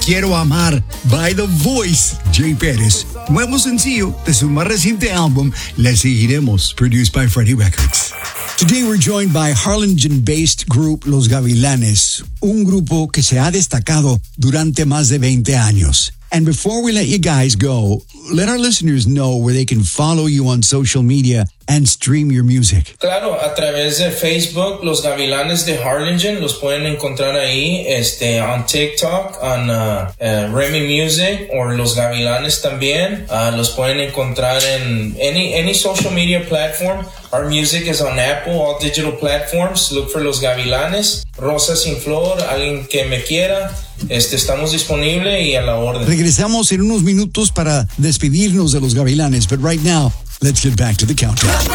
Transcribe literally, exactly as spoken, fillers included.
Quiero Amar by The Voice, Jay Pérez. Nuevo sencillo de su más reciente álbum, Le Seguiremos, produced by Freddie Records. Today we're joined by Harlingen-based group Los Gavilanes, un grupo que se ha destacado durante más de veinte años. And before we let you guys go, let our listeners know where they can follow you on social media and stream your music. Claro, a través de Facebook, Los Gavilanes de Harlingen, los pueden encontrar ahí, este, on TikTok, on uh, uh, Remy Music, o Los Gavilanes también. Uh, los pueden encontrar en any any social media platform. Our music is on Apple, all digital platforms. Look for Los Gavilanes. Rosa Sin Flor, alguien que me quiera. Este, estamos disponibles y a la orden. Regresamos en unos minutos para despedirnos de Los Gavilanes, but right now, let's get back to the countdown.